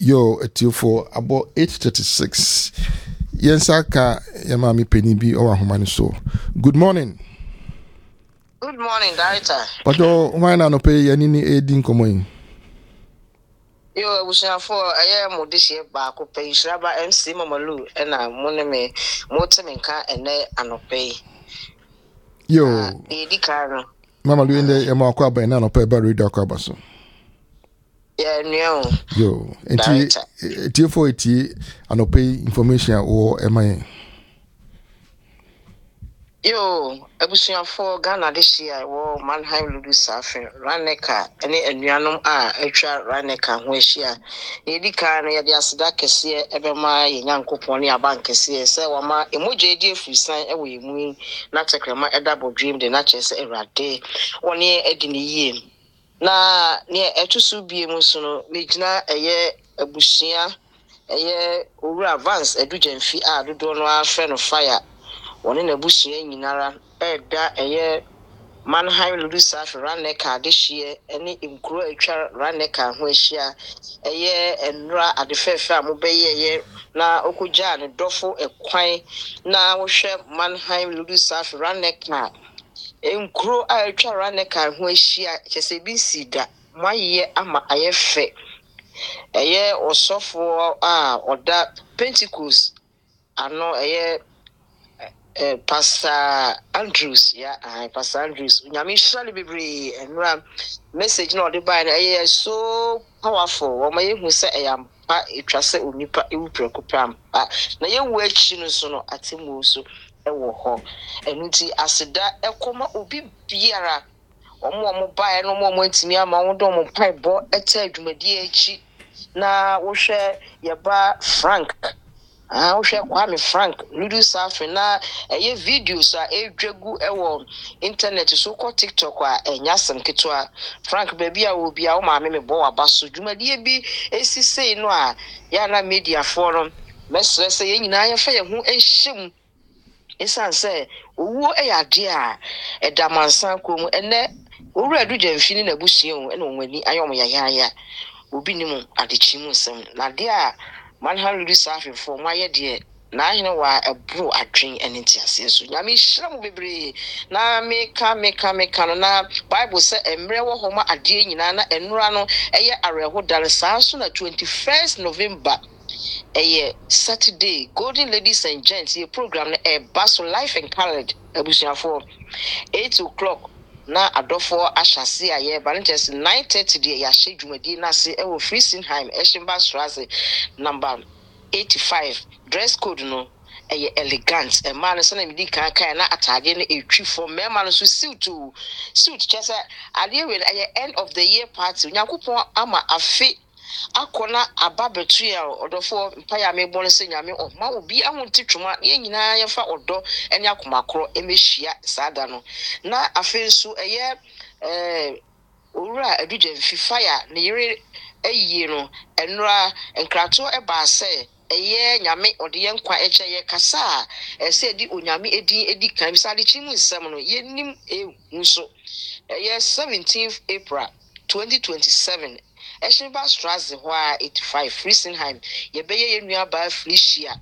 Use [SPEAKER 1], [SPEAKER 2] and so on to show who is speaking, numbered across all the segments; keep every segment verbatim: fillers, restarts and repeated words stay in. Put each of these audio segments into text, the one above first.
[SPEAKER 1] Yo, etio for about eight thirty-six. Yensaka Yamami Penibi or Humani so. Good morning.
[SPEAKER 2] Good morning, Director.
[SPEAKER 1] But oh, why not pay any aiding common?
[SPEAKER 2] Yo, we shall for a year more this year back, pay Shraba M C Mamalu, and I'm Moneme, Motaminka, and they are pay.
[SPEAKER 1] Yo,
[SPEAKER 2] Edi Caro.
[SPEAKER 1] Mamma doing the Yamaka by none of pay Barry Docabasso.
[SPEAKER 2] Yeah, no.
[SPEAKER 1] Yo, and T for it, and pay information or am I?
[SPEAKER 2] Yo, I was for Ghana this year, war Mannheim Ludu Safin, Raneka, and Enuanum are extra Raneka, where she are. Edi Caro, Yasda Cassia, Ebema, Yanko Pony, a bank Cassia, Sawama, emoji dear free sign away, moving, not a crema, a double dream, the natchez every day, one year Edini year. Na near Etusu be Musuno, Mijna, a year, a bushia, a year, over advance, a dujan fee, a do no friend of fire. One in a bush in Nara, Eda, a year, Mannheim Ludusa, Raneka this year, any include a Raneka, where she a year and Ra at the fair farm, obey a year, na Okujan, a doffo, a quine, now share Mannheim Ludusa, Raneka. Include a Raneka, where she just a B C that my year ama a year fe a year or so for ah or that Pentecost, I know a year. Uh, Pastor Andrews, yeah, uh, Pastor Andrews. Nyami surely be and ram message no the by na so powerful. Or my who say I am pa trust unipa e preocupam. Ah, na ye we chi no so no atemu so e wo ho. Enu ti aseda e koma obi biara. Omo omo ba no mo mo ntimi ama wo do mo pai bo eta adwumadi echi na wo hwe ye ba Frank. Ah, we Kwame Frank, Ludu Safin na eye videos a edwegu ewo internet so ko TikTok a enyasem ketwa Frank baby a wo bia wo ma me bo abaso dwumadie bi esi sei no a ya na media forum mesre se ye nyina ye fa ye hu enhyem esan se owo eyade a edamansan kom ene owura duja mfini na busuo ene onwani ayom yayaya obi nimu adechimu nsem na de a Mannheim Ludu Safin for my idea. Na you know why a bro a drink and intiacy. So Yami Shram Bibri. Na me can me can me can na Bible say a mrewa homa a dear Nana and Rano a year a reho dalasan at twenty first November. A year Saturday, Golden Ladies and Gents, your program a bus life and colored a bushia for eight o'clock. Na adofo ashase aye balanches nine thirty de ya shedwumadi na se e wo Friesenheim Eschenbach Straße number eighty-five dress code no eye elegant e man so na midi kan kan na atade no etwi for me man so suit suit chese ade we eye end of the year party nyakopon ama afi akona ababetu ya odofo mpaya mebon se nyame o ma obi ahonti twuma ye nyina ye fa odo ene akomakro emehia sada no na afensu eye eh owura aduje fifaya ne yire eyi no enra enkrato eba se eye nyame ode ye nkwa eche ye kasa ese di onyame edi edi kan bisade chimu nsem no ye nim e nso eye seventeenth April twenty twenty-seven Eschenbach Straße hoa eighty-five Friesenheim ye beye ye nua ba Felicia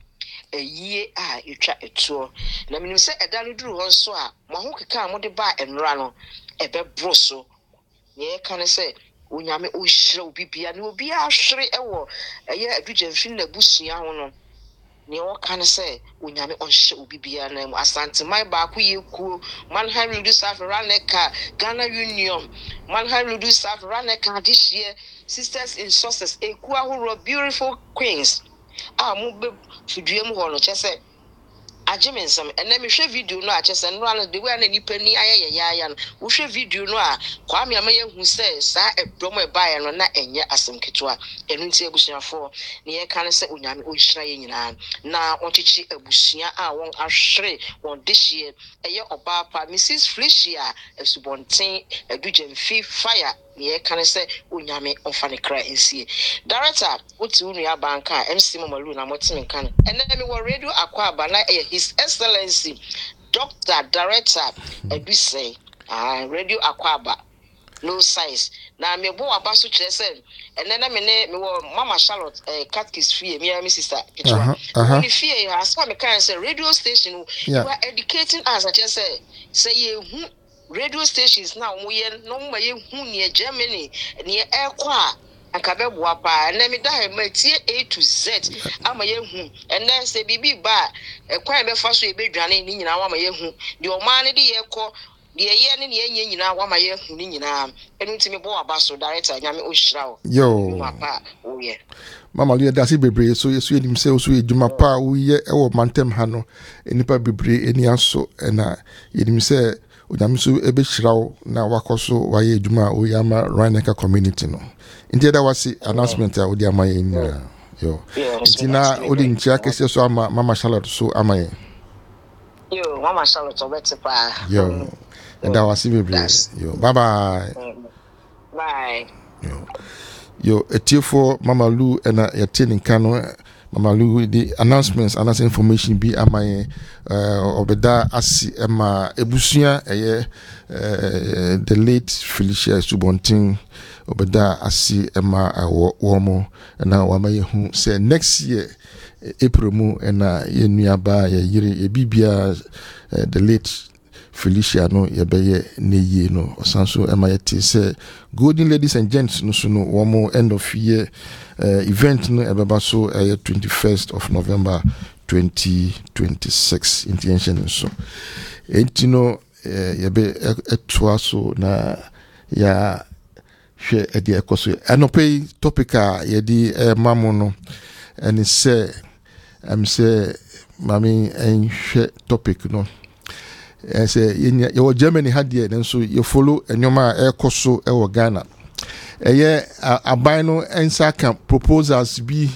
[SPEAKER 2] eyi a etwa etuo na minim se eda no duru ho nso a mo ho keka mo de ba enra no ebe broso ye kan se onyame o hire obi bia na obi ahwere ewo eye adugye mfin na busua ho no ne o kan se onyame on hye obi bia na mu asante mai ba ko ye ku Mannheim Ludu Safin Raneka Ghana Union Mannheim Ludu Safin Raneka this year Sisters in Success eku ahoro beautiful queens ah mu be fidue mu ho no chese agimensam ene me hwe video no a chese no an de we na nipa ni ayayaya no wo hwe video no a Kwame amaye hu se sa edom e bae no na enye asemketo enu nti abusuafo ne ye kan se onyame ohira ye nyina na onchichi abusua a won ahwere won dehye eye oba pa Missus Felicia esubonten adujemfi fire ne ye kan se onyame onfane kra ensie director otu unu ya banka M C Mamalu na motimi kan ene me wo radio Akwaba na His Excellency Doctor Director Edusei ah Radio Akwaba no size na me bo aba so kire say ene na me ne me wo Mama Charlotte eh catechist fee me my sister
[SPEAKER 1] uh-huh, uh-huh.
[SPEAKER 2] When fee as me can say radio station yeah. You are educating us. I just say say you radio stations now we no ma ye hu ne Germany ne e kwa akabe boa pa na me da ma tie A to Z ama ye hu and then say bibi ba e kwa be fa so e be dwane ni nyina wa ma ye hu de o ma ne de ye ko de ye ne ne ye nyina wa ma ye hu ni nyina enu ntimi bo aba so director nyame o hira o
[SPEAKER 1] yo
[SPEAKER 2] papa o ye
[SPEAKER 1] Mama Lu da si bebre so yesu enim se so edwuma pa wo ye e wo mantem ha no enipa bebre eni aso na yenim se onyame so ebe hirawo na wakoso waye edwuma o yama Rhineka community no ntia da wasi announcement a odi amaye ni yo ntina odi ntia kese so ama Mama Charlotte so amaye
[SPEAKER 2] yo Mama Charlotte obeti pa
[SPEAKER 1] yo da wasi bebre yo bye bye
[SPEAKER 2] bye
[SPEAKER 1] yo yo etiefo Mama Lu ena yatini kano Mama Lu the announcements and information be amaye uh, obeda asi ema ebusuya eye uh, the late Felicia Subontin obeda asi ema womo na wamaye hu say next year April mu ena ye nuaba ye yire e bibia uh, the late Felicia no yebeye neye no osanso ema yete say golden ladies and gents no so no womo end of year uh, event no ebeba so uh, twenty-first of November twenty twenty-six intention so enti no uh, yebe etwa so na ya hwe edi ekoso anope topic a yedi uh, mamo no and say am say mami en hwe topic no I say you Germany had here then so you follow enyoma ekoso e wo Ghana eye aban no ensa kan proposals be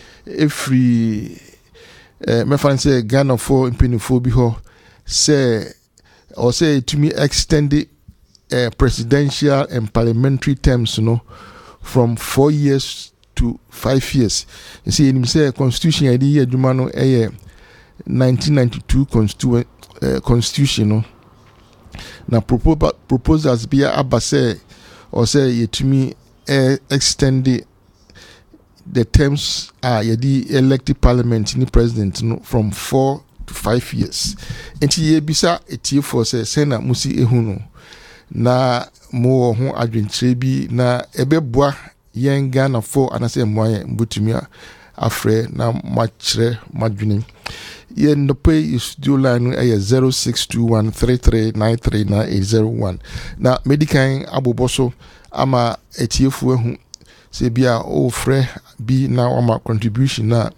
[SPEAKER 1] every eh me fan say Ghana for impinifo bi ho say or say to me extend the uh, presidential and parliamentary terms, you know, from four years to five years. You see, in say constitution idea Jumano a nineteen ninety-two constitu- uh, constitution, no. Now propose proposals be abase or say to me uh, extend the the terms are uh, the elected parliament in the president, you know, from four to five years. Enti ye bisa eti for say sena musi ehunu na mo ho adwentre bi na ebeboa yen Ghana for anase moye mbutumi afre na machre madwene ye no pay studio line e zero six two one three three nine three nine eight zero one na medican aboboso ama etiefu ehu se bia o frɛ bi na oma contribution na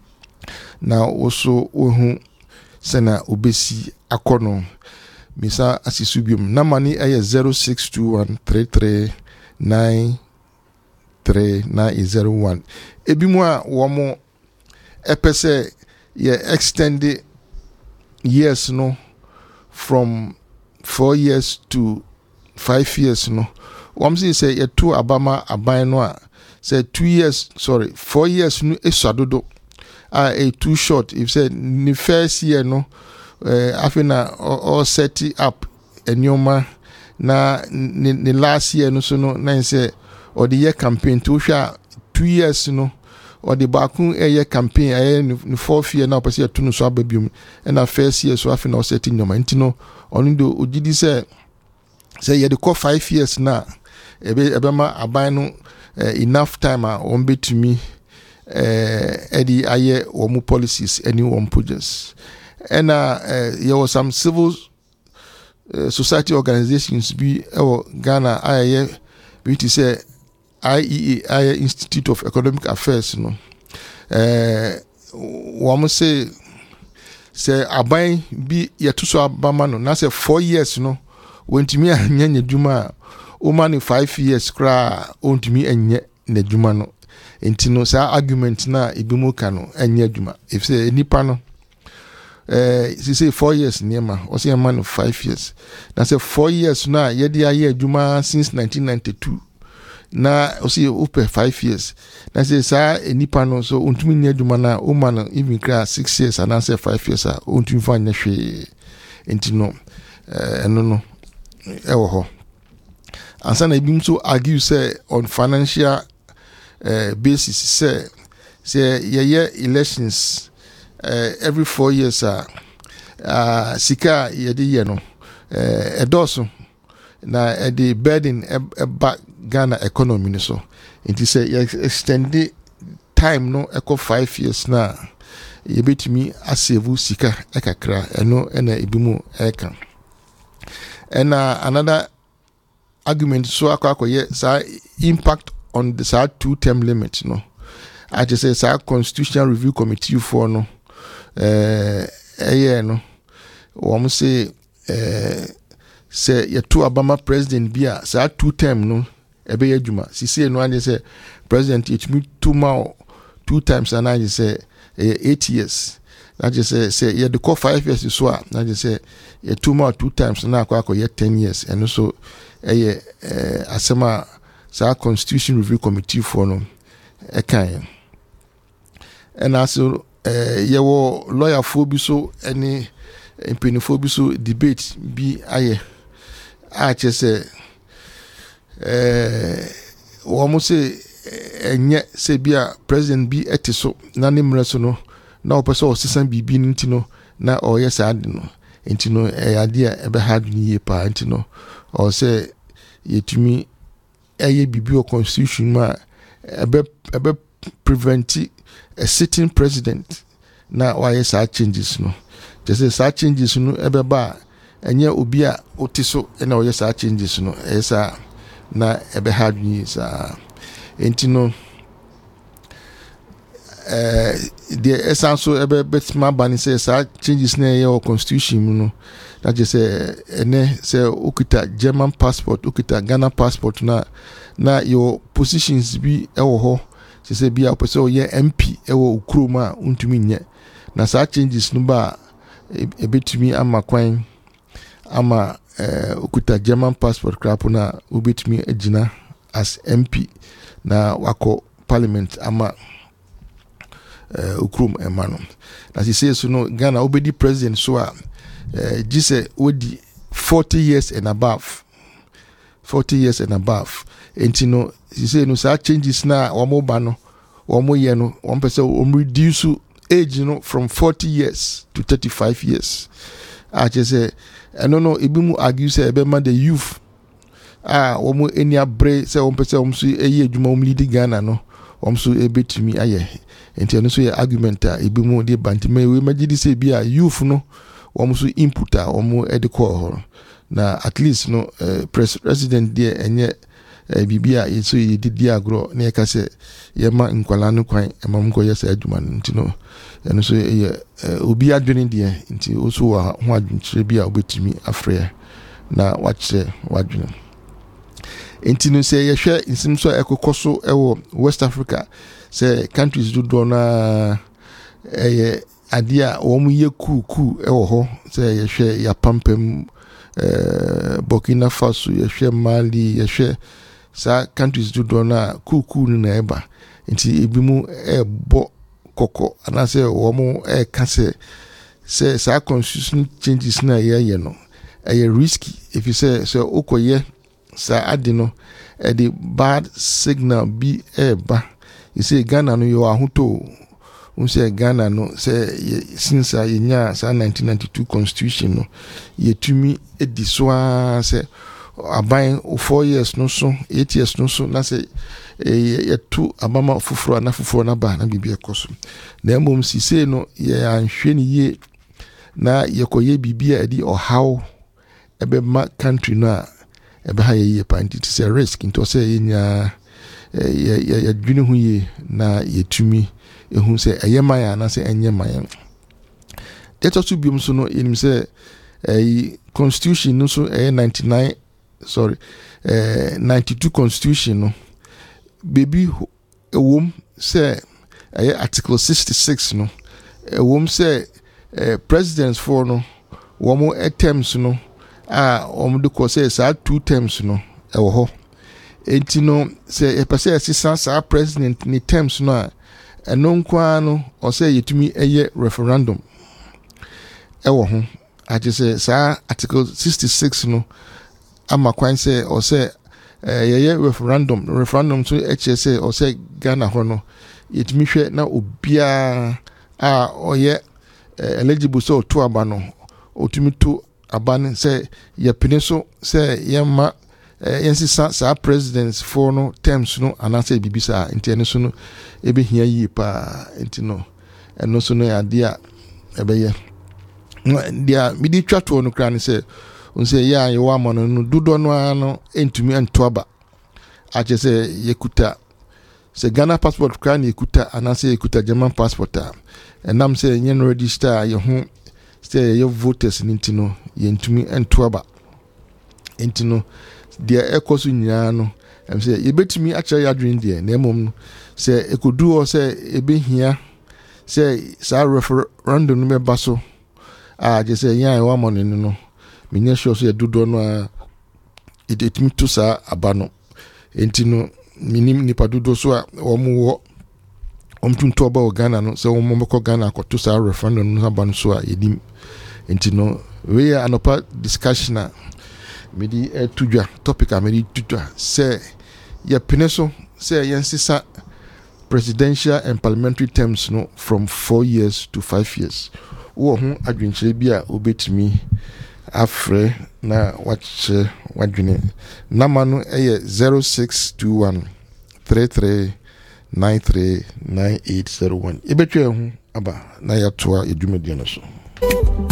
[SPEAKER 1] na also ohu sena obesi akono misa asisubium na mani aye zero six two one three three nine three nine zero one ebimu a wo mo epese ye extended years no from four years to five years no wam say ye two abama aban no a say two years sorry four years no esadodo a uh, too short if say ni first year no uh, afina or set it up enyoma na ni, ni last year no so no na say or the year campaign to sha two years no or the baku a year campaign a ni fourth year na person to no so ababium na first year so afina or set nyoma ntino onu do ogidi say say ye the call five years na ebe ebe ma aban no uh, enough time a on betumi eh edi aye omu policies any one projects and uh, uh there was some civil uh, society organizations be uh, Ghana aye which is a I E A aye Institute of Economic Affairs no eh wo say say aban bi yetuso abama no na say four years no wentimi anya nyadwuma o mani five years kra ontimi anya nyadwuma no enti no sa argument na ebimu ka no anya adwuma if say nipa no eh si say four years niema o say man five years na say four years na ye dey aye adwuma since nineteen ninety-two na o say ope five years na say sa nipa no so ontumi nya adwuma na o man even kra six years and say five years a ontumi fa nya hwe enti no eh eno no e wo ho ansa na ebi nso argue say on financial uh, basis say say yeah elections uh, every four years uh, uh sika yede ye no uh, edoso na uh, the burden e back Ghana economy ni so nti say extend the time no echo five years na yebetimi asave sika ekakra eno ena ebimu eka. And uh, another argument so akoye sa impact on the sa two term limit no I just say sa constitutional review committee for no eh eh no wo say eh say ye two Obama president bia sa two term no ebe adwuma si say no ande say president it me two more two times and I just say eh, eight years. I just say say yeah the call five years so I just say yeah two more two times now akwa yeah ten years and also eh uh, asema sa constitution review committee for no e kan and also eh yeah wo lawyer for bi so any impenifo bi so debate bi aye I just say eh wo mo say enye say bia president bi etiso na ne mre so no na opese o sisan bibi ntino na o yes ad no ntino e ade a ebe hard ni pa ntino o se yetumi eye bibi o constitution ma ebe ebe prevent a sitting president na why yes changes no just say changes no ebe ba enye obi a otiso na o yes changes no esa na ebe hard ni sa ntino Uh, the essence so ebe betima bani say sa changes na your constitution no that just say ene say ukita German passport ukita Ghana passport na na your positions bi ewo ho say bi a person o ye M P ewo ukroma untumi nye na sa changes no ba ebetumi ama kwan ama uh, ukita German passport crap na ubetumi agina as M P na wako parliament ama Uh, ukrum emano as he says so no Ghana obedi president so uh, jise odi forty years and above forty years and above enti no he say no sa changes na omo ba no omo ye no one person um reduce age no from forty years to thirty-five years I just say I don't know ebi mu argue say ebe man the youth ah omo eni abre say one person um so eye adwuma um lead Ghana no um so ebetumi aye enti eno so ye argument a ebi mu de bantime we magidi say bia youth no wo so input a wo ede call na at least no uh, president there enye uh, bibia so ye didi agro na ye ka say ye ma nkwala no kwan e ma mko ye say adwuma nti no eno so ye uh, obi adwene de nti o so wa ho adwuntire bia obetimi afre na wache wadwene enti no say ye hwe nsim so ekokoso ewo West Africa say countries do do na eh adia wo mu ye ku ku e wo ho say ye hwe ya pampem eh Burkina Faso ye hwe Mali ye hwe sa countries do do na ku ku na eba nti ebi mu e bo koko ana say wo mu e ka say say sa constitution changes na ye ye no e risky if you say so okoye sa ade no e the bad signal bi eba. You say Ghana no you ahuto un say Ghana no say since I nya say nineteen ninety-two constitution no yetumi ediswa say aban four years no so eight years no so na say yetu abama fufuro na fufuro na ba na bibia koso na emom si say no ye anhwe ni ye na yekoye bibia edi ohaw ebe ma country no ebe ha ye pa nti say risk into say nya ya ya ya dwene hu ye na yetumi ehun se eyemaya na se enyemaya data to biom so no enim se eh constitution no so eh ninety-nine sorry eh ninety-two constitution no baby ewom se eh article sixty-six no ewom se eh presidents for no womo terms no a womo de ko se sa two terms no ewo ho enti no se e pese asisa sa president ni terms no a eno nkwa no o se yetumi eye referendum ewo ho a je se sa article sixty-six no ama kwan se o se eh ye referendum referendum so H S A or say Ghana ho no yetimi hwe na obia a oye eligible so to aba no otumi to aba ne say ye pene so say ye ma yensisa sa presidents for no terms no anase bibisa enti ene so no ebe hia yi pa enti no eno so no ya dia ebe ye dia midi twato no kra ne say unse ya ye wa mo no dudo no ano entumi ento aba ache say yekuta se Ghana passport kra ne yekuta anase yekuta German passport a enam say yen register ye ho say ye voters ninti no ye entumi ento aba enti no dia ekosu nyina no em say yebetimi akere yadwen dia na emom no say ekodu o say ebehia say sa referendum no meba so a je say yan wa mo no no menya sure so yedodo no a edetimi to sa aba no enti no minim nipa dodo so a omo wo omtunto aba o Ghana no say omo meko Ghana akoto sa referendum no aba no so a yedim enti no we anopa discussion a medi etudwa topic a medi tutwa say ye peneso say yensisa presidential and parliamentary terms no from four years to five years wo ho adwenkyere bi a obetimi afre na wache wadwene nama no eye zero six two one three three nine three nine eight zero one ebetwa ho aba na yatoa edwumadi no so